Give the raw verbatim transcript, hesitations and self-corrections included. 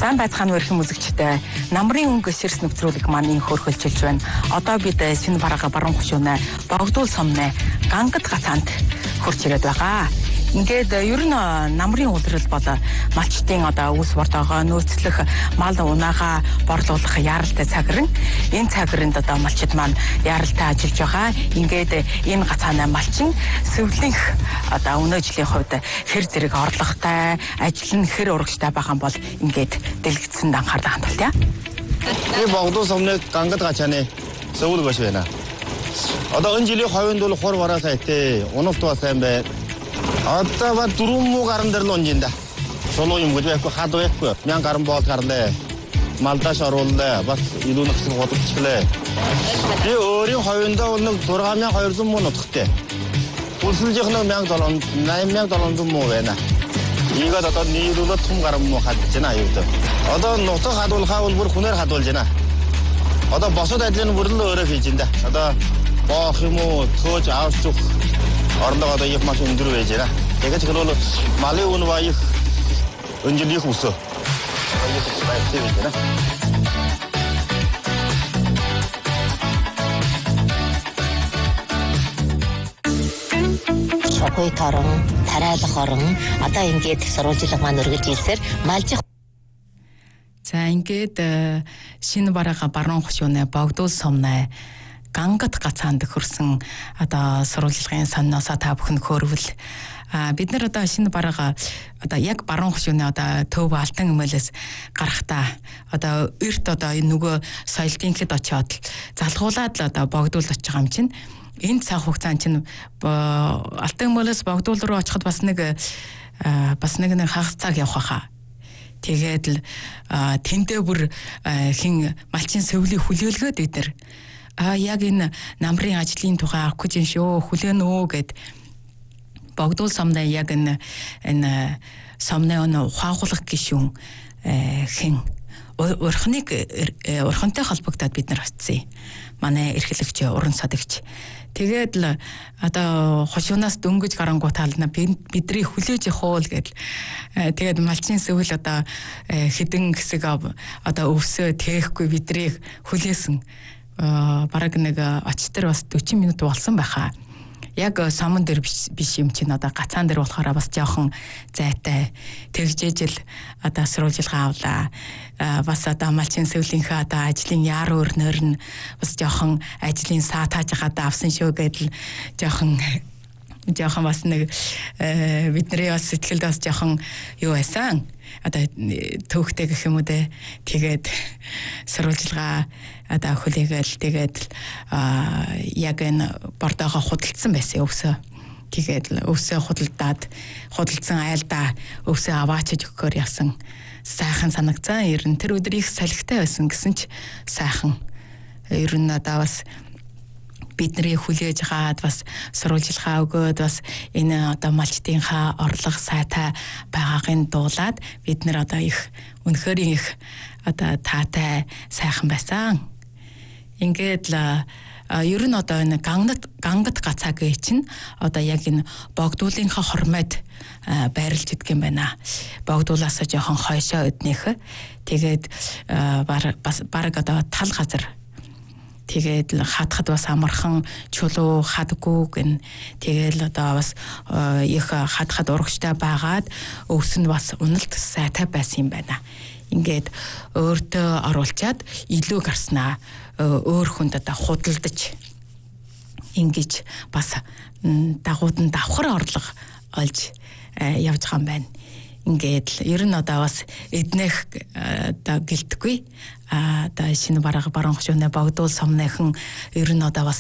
Сайн байцгаана уу эрхэм үзэгчдээ. Намрын өнгө ширс нэвтрүүлэг маань хөрхөлжилж байна. Одоо бид шинэ барага баруун хөшөөнэ богдуул сомнэ гангад гацаанд хурж ирээд байгаа. Ингээд ер нь намрын улирал бол малчтын одоо үс бордоогоо нөөцлөх мал унаага борлуулах яаралтай цагран энэ цагранд одоо малчид маань яаралтай ажиллаж байгаа. Ингээд энэ гацаана малчин сэвлэнх одоо өнөө жилийн хувьд хэр зэрэг орлоготой ажил нь хэр урагштай байгаа юм бол ингээд дэлгэцсэн анхаарлаа хандуулъя. Энэ богдуул сомны гангад гацааны зөвлөг баш байна. Одоо энэ жилийн хойнд бол хор бараа сайтай уналт ба сайн бай. Одоо ба дөрвөн муу гаран дээр л онжинда. Солоо юм гэж байхгүй хад байхгүй. Мян гаран боол гарлаа. Малдаш орууллаа. Бас илүү нэгсэн годчихлаа. Би өөрийн хойндоо бол нэг дөрвөн мянган хоёр зуун муу нутгтай. Улсынжийнх нь мянган долоо мянган долоо зуун муу байна. Ийгээд одоо нийлүүлээд том гаран муу хадж байна аюултай. Одоо нутаг хадуулахаа бол бүр хүнээр хадуулж байна. Одоо босод ажлын бүр л өөрөө хийж байна. Одоо боох юм уу, төөж авч зүх орлого одоо их маш өндөр байж байна. Тэгэж хэлвэл малын үн ба их өндөр их өсөө. Их байцээ байж байна. Шокой таран, тариалах орон одоо ингээд сурвалжлага маань өргөж ирсээр малжих. За ингээд шинэ барага баруун хөшөөнэ богдуул сомнэ гангад гацаанд хөрсөн одоо сурвалжлагын санаасаа та бүхэн хөөрвөл бид нар одоо шинэ барага одоо яг баруун хөшөөний одоо төв алтан өмөлөөс гарахтаа одоо эрт одоо энэ нөгөө соёлтын хэд очиод залгуулад л одоо богдуул очиж байгаа юм чинь энэ цаг хугацаанд чинь алтан өмөлөөс богдуул руу очиход бас нэг бас нэг нэг хагас цаг явах байхаа. Тэгээд л тэндээ бүр хин малчин сөвлийн хүлээлгээд бид нар а яг энэ намрын ажлын тухай авах гэж шүү хүлээнөө гэд богдуул сомны яг энэ энэ сомны өнө ухаагуулах гишүүн хэн урхныг урхантай холбогдоод бид нар очив. Манай эрхлэгч уран садагч. Тэгээд л одоо хошуунаас дөнгөж гарангуутаална бидний хүлээж явах уу гэдэл. Тэгээд малчин сөвөл одоо хэдэн хэсэг одоо өвсөө тээхгүй бидрийг хүлээсэн. Бараг нэг очтер бас дөрвөн минут болсон байхаа. Яг сомон дээр биш юм чинь одоо гацаан дээр болохоор бас жоохон зайтай тэгжээжл одоо сурвалжлага авлаа. Бас одоо малчин сөвлийнхээ одоо ажлын яар өрнөр нь бас жоохон ажлын саатааж хадаа авсан шүү гэдэл жоохон жоохон бас нэг бидний бас сэтгэлд бас жоохон юу байсан. Одоо төвхтэй гэх юм уу те тэгээд сурвалжлага одоо хүлээгээл тэгээд яг энэ бордоогоо худалдсан байсан өвсөө. Тэгээд өвсөө худалдаад худалдсан айлдаа өвсөө аваачиж өгөхөөр явсан. Сайхан санагцсан. Ер нь тэр өдөр их салхитай байсан гэсэн ч сайхан. Ер нь одоо бас бидний хүлээж хаад бас сурвалжлага өгөөд бас энэ одоо малчтынхаа орлого сайтай байгаагын дуулаад бид нар одоо их үнэхээр их одоо таатай сайхан байсан. Ингээд л ер нь одоо энэ гангад гангад гацаагийн чинь одоо яг энэ богдуулынхаа хормойд байрлж идэх юм байна. Богдуулаас жоохон хойшоо өднөх. Тэгээд бас бараг одоо тал газар тэгээд л хатхад бас амархан чулуу хадгүй гэн тэгээд л одоо бас их хатхад урагштай байгаад өвс нь бас уналт сайтай байсан юм байна. Ингээд өөртөө оруулчаад илүү гарснаа өөр хүнд одоо худалдаж ингэж бас дагууд нь давхар орлого олж явж байгаа юм байна. Ингээд л ер нь одоо бас эднэх одоо гэлтгүй а одоо шинэ барага баруун хөшөөнэ богдуул сомныхан ер нь одоо бас